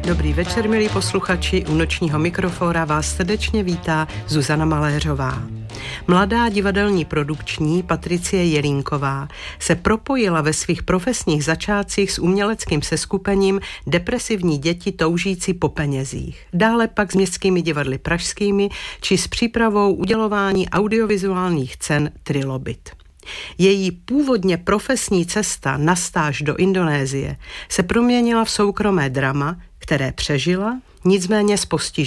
Dobrý večer, milí posluchači, u nočního mikrofóra vás srdečně vítá Zuzana Maléřová. Mladá divadelní produkční Patricie Jelínková se propojila ve svých profesních začátcích s uměleckým seskupením Depresivní děti toužící po penězích. Dále pak s městskými divadly pražskými či s přípravou udělování audiovizuálních cen Trilobit. Její původně profesní cesta na stáž do Indonésie se proměnila v soukromé drama, které přežila, nicméně s postižením.